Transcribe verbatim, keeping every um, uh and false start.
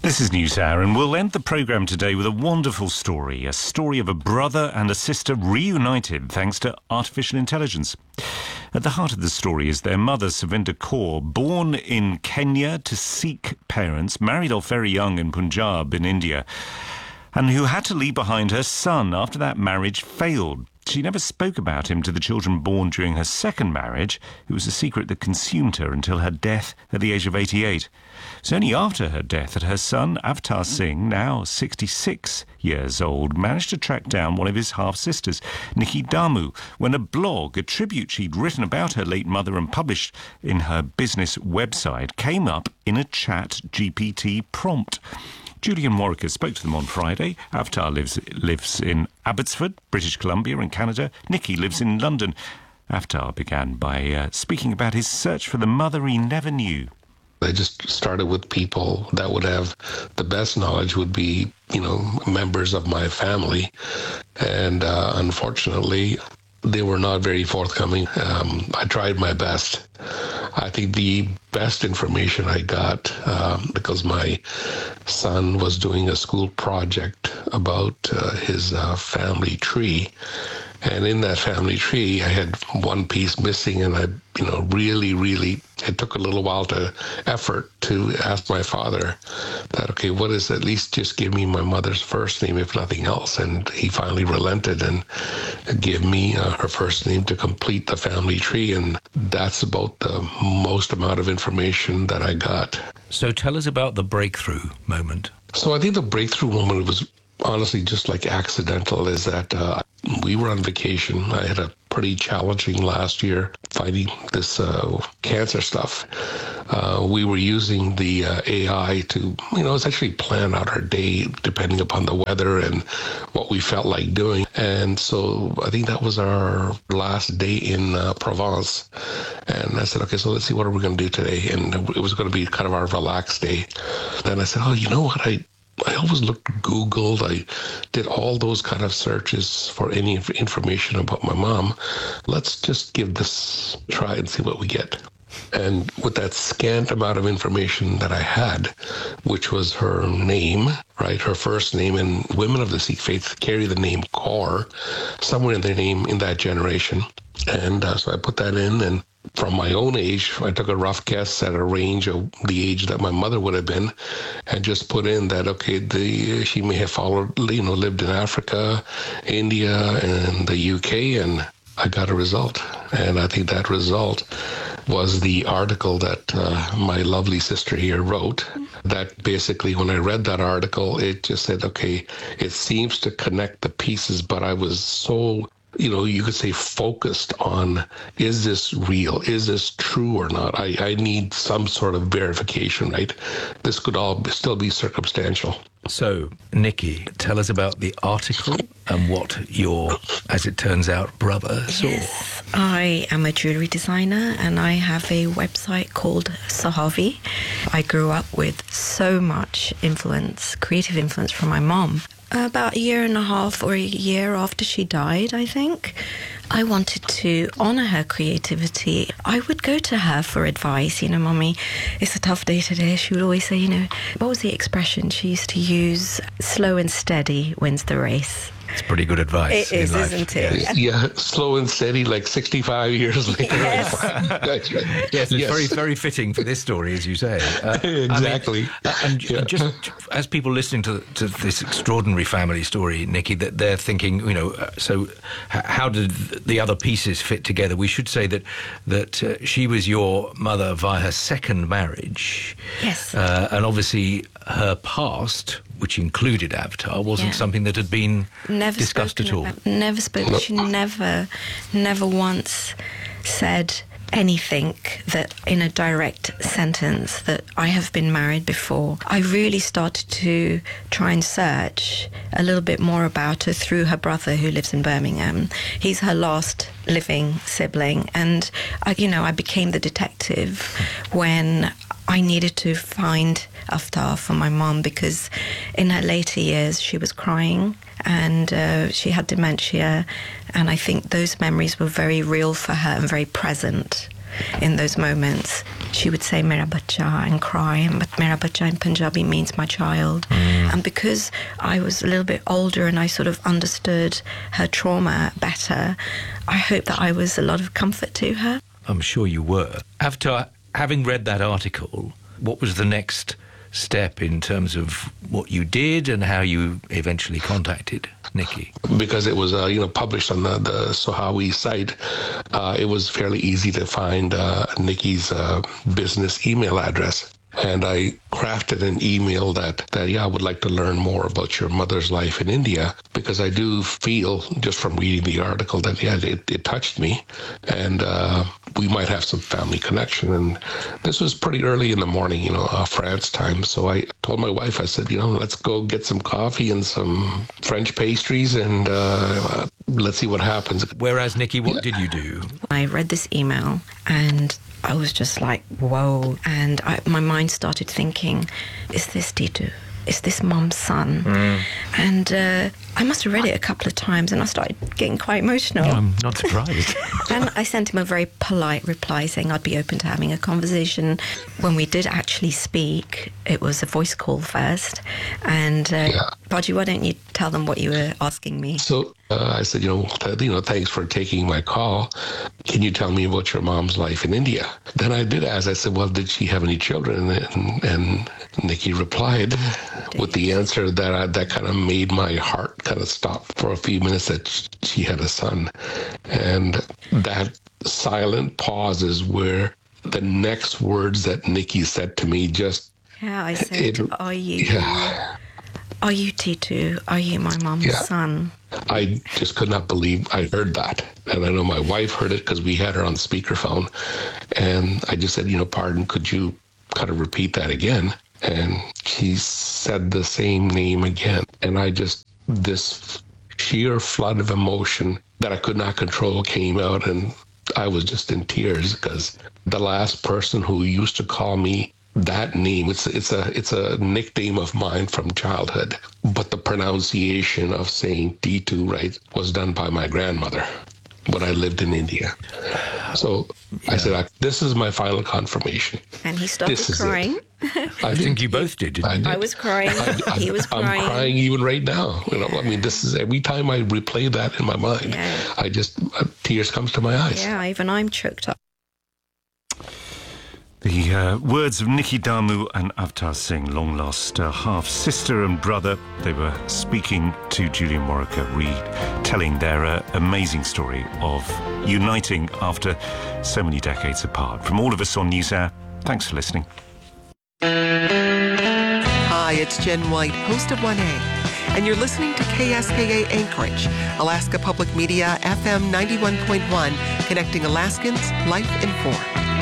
This is NewsHour, and we'll end the programme today with a wonderful story, a story of a brother and a sister reunited thanks to artificial intelligence. At the heart of the story is their mother, Savinda Kaur, born in Kenya to Sikh parents, married off very young in Punjab in India, and who had to leave behind her son after that marriage failed. She never spoke about him to the children born during her second marriage. It was a secret that consumed her until her death at the age of eighty-eight. It was only after her death that her son, Avtar Singh, now sixty-six years old, managed to track down one of his half-sisters, Nikki Damu, when a blog, a tribute she'd written about her late mother and published in her business website, came up in a Chat G P T prompt. Julian Warwicker spoke to them on Friday. Avtar lives lives in Abbotsford, British Columbia in Canada. Nikki lives in London. Avtar began by uh, speaking about his search for the mother he never knew. I just started with people that would have the best knowledge, would be, you know, members of my family. And uh, unfortunately, they were not very forthcoming. Um, I tried my best. I think the best information I got, um, because my son was doing a school project about uh, his uh, family tree. And in that family tree, I had one piece missing, and I, you know, really, really, it took a little while to effort to ask my father that, okay, what is, at least just give me my mother's first name, if nothing else. And he finally relented and gave me uh, her first name to complete the family tree. And that's about the most amount of information that I got. So tell us about the breakthrough moment. So I think the breakthrough moment was honestly just like accidental, is that uh, we were on vacation. I had a pretty challenging last year fighting this uh, cancer stuff. Uh, we were using the uh, A I to, you know, essentially plan out our day depending upon the weather and what we felt like doing. And so I think that was our last day in uh, Provence. And I said, okay, so let's see, what are we going to do today? And it was going to be kind of our relaxed day. Then I said, oh, you know what? I I always looked, Googled, I did all those kind of searches for any information about my mom. Let's just give this a try and see what we get. And with that scant amount of information that I had, which was her name, right, her first name, and women of the Sikh faith carry the name Kaur somewhere in their name in that generation. And uh, so I put that in, and from my own age, I took a rough guess at a range of the age that my mother would have been, and just put in that, okay, the she may have followed, you know, lived in Africa, India, and the U K, and I got a result. And I think that result was the article that uh, my lovely sister here wrote. That basically, when I read that article, it just said, okay, it seems to connect the pieces, but I was so, you know, you could say focused on, is this real? Is this true or not? I, I need some sort of verification, right? This could all be, still be circumstantial. So, Nikki, tell us about the article and what your, as it turns out, brother saw. Yes, I am a jewellery designer and I have a website called Sahavi. I grew up with so much influence, creative influence from my mom. About a year and a half or a year after she died, I think, I wanted to honour her creativity. I would go to her for advice. You know, Mummy, it's a tough day today. She would always say, you know, what was the expression she used to use? Slow and steady wins the race. It's pretty good advice. It is, in life. Isn't it? Yeah. yeah, slow and steady, like sixty-five years later. Yes. That's right. Yes, it's yes. very, very fitting for this story, as you say. Uh, exactly. I mean, uh, and yeah. just as people listening to to this extraordinary family story, Nikki, that they're thinking, you know, uh, so h- how did the other pieces fit together? We should say that that uh, she was your mother via her second marriage. Yes. Uh, and obviously her past, which included Avtar, wasn't Yeah. something that had been Never discussed at all. About, never spoken. She never, never once said anything that in a direct sentence that I have been married before. I really started to try and search a little bit more about her through her brother who lives in Birmingham. He's her last living sibling, and I, you know, I became the detective when I needed to find Avtar for my mom, because in her later years she was crying and uh, she had dementia, and I think those memories were very real for her and very present. in those moments. She would say "Mera bacha" and cry, and "Mera bacha" in Punjabi means my child. Mm. And because I was a little bit older and I sort of understood her trauma better, I hope that I was a lot of comfort to her. I'm sure you were. After having read that article, what was the next step in terms of what you did and how you eventually contacted Nikki? Because it was, uh, you know, published on the, the Sohawi site, uh, it was fairly easy to find uh, Nikki's uh, business email address. And I crafted an email that, that, yeah, I would like to learn more about your mother's life in India, because I do feel, just from reading the article, that, yeah, it, it touched me. And uh, we might have some family connection. And this was pretty early in the morning, you know, uh, France time. So I told my wife, I said, you know, let's go get some coffee and some French pastries and uh, let's see what happens. Whereas, Nikki, what yeah. did you do? I read this email and I was just like, whoa. And I, my mind started thinking, is this Titu? Is this Mum's son? Mm. And uh, I must have read it a couple of times and I started getting quite emotional. I'm not surprised. And I sent him a very polite reply saying I'd be open to having a conversation. When we did actually speak, it was a voice call first. And uh, yeah. Baji, why don't you tell them what you were asking me? So uh, I said, you know, th- you know, thanks for taking my call. Can you tell me about your mom's life in India? Then I did ask, I said, well, did she have any children? And, and Nikki replied with the answer that I, that kind of made my heart kind of stop for a few minutes, that she had a son. And that silent pause is where the next words that Nikki said to me just... Yeah, I said, it, are you... Yeah. Are you Titu? Are you my mom's yeah. son? I just could not believe I heard that. And I know my wife heard it because we had her on speakerphone. And I just said, you know, pardon, could you kind of repeat that again? And she said the same name again. And I just, this sheer flood of emotion that I could not control came out. And I was just in tears because the last person who used to call me that name, it's it's a it's a nickname of mine from childhood, but the pronunciation of saying Titu, right, was done by my grandmother when I lived in India. So yeah. I said, this is my final confirmation. And he started crying. I think you both did, didn't I you? did. I was crying. I, I, he was crying. I'm crying even right now. You know, I mean, this is every time I replay that in my mind, yeah. I just uh, tears comes to my eyes. Yeah, even I'm choked up. The uh, words of Nikki Damu and Avtar Singh, long-lost uh, half-sister and brother. They were speaking to Julian Morica Reid, telling their uh, amazing story of uniting after so many decades apart. From all of us on NewsHour, thanks for listening. Hi, it's Jen White, host of one A, and you're listening to K S K A Anchorage, Alaska Public Media, F M ninety-one point one, connecting Alaskans, life informed.